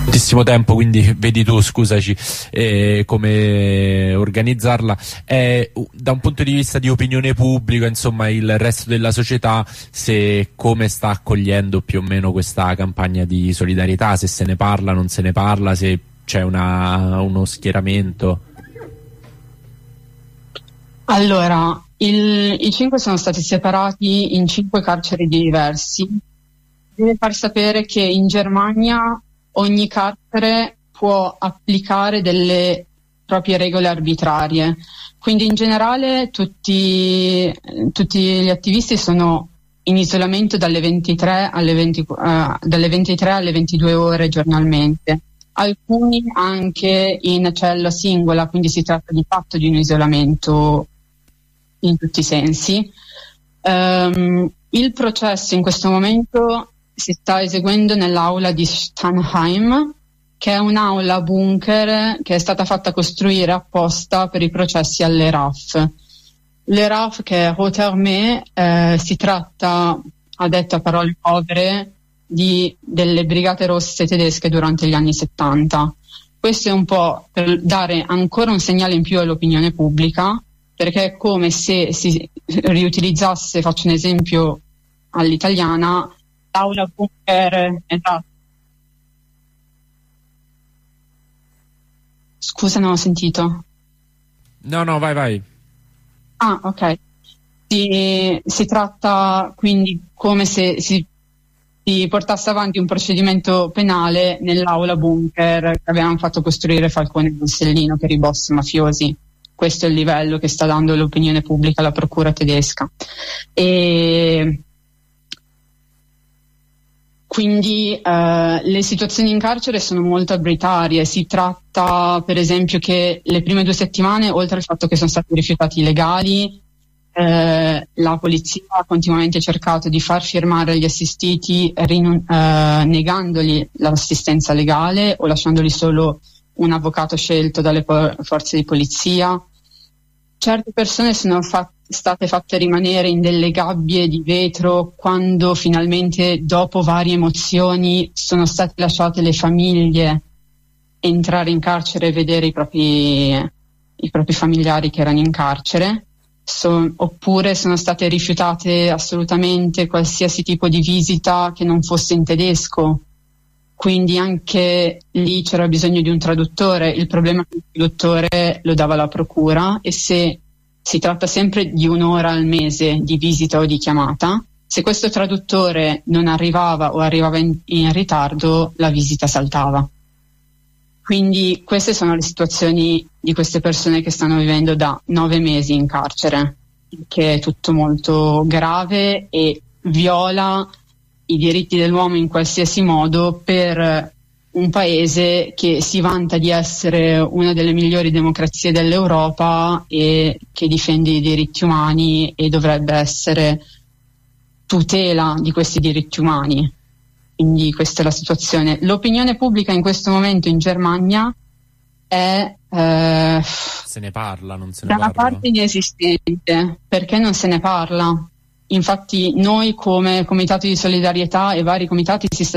Moltissimo tempo, quindi vedi tu, scusaci, come organizzarla. Da un punto di vista di opinione pubblica, insomma, il resto della società, se come sta accogliendo più o meno questa campagna di solidarietà, se se ne parla, non se ne parla, se c'è uno schieramento. Allora, i 5 sono stati separati in 5 carceri diversi. Deve far sapere che in Germania ogni carcere può applicare delle proprie regole arbitrarie, quindi in generale tutti gli attivisti sono in isolamento dalle 23 alle 22 ore giornalmente, alcuni anche in cella singola, quindi si tratta di fatto di un isolamento in tutti i sensi. Il processo in questo momento si sta eseguendo nell'aula di Steinheim, che è un'aula bunker che è stata fatta costruire apposta per i processi alle RAF. Le RAF, che è Rote Armee, si tratta, a detta parole povere, delle brigate rosse tedesche durante gli anni 70. Questo è un po' per dare ancora un segnale in più all'opinione pubblica, perché è come se si riutilizzasse, faccio un esempio all'italiana, l'aula bunker, esatto. Scusa, non ho sentito. No, vai. Ah, ok. Si tratta quindi come se si portasse avanti un procedimento penale nell'aula bunker che avevano fatto costruire Falcone e Borsellino per i boss mafiosi. Questo è il livello che sta dando l'opinione pubblica alla procura tedesca. E quindi le situazioni in carcere sono molto arbitrarie. Si tratta per esempio che le prime 2 settimane, oltre al fatto che sono stati rifiutati i legali, la polizia ha continuamente cercato di far firmare gli assistiti negandogli l'assistenza legale o lasciandoli solo un avvocato scelto dalle forze di polizia. Certe persone sono state fatte rimanere in delle gabbie di vetro quando finalmente, dopo varie emozioni, sono state lasciate le famiglie entrare in carcere e vedere i propri familiari che erano in carcere. Oppure sono state rifiutate assolutamente qualsiasi tipo di visita che non fosse in tedesco. Quindi anche lì c'era bisogno di un traduttore. Il problema è che il traduttore lo dava la procura, e se si tratta sempre di 1 ora al mese di visita o di chiamata, se questo traduttore non arrivava o arrivava in ritardo, la visita saltava. Quindi queste sono le situazioni di queste persone che stanno vivendo da 9 mesi in carcere, che è tutto molto grave e viola i diritti dell'uomo in qualsiasi modo per un paese che si vanta di essere una delle migliori democrazie dell'Europa e che difende i diritti umani e dovrebbe essere tutela di questi diritti umani. Quindi questa è la situazione. L'opinione pubblica in questo momento in Germania è se ne parla, non se ne da parla? una parte inesistente, perché non se ne parla. Infatti noi come Comitato di Solidarietà e vari comitati si sta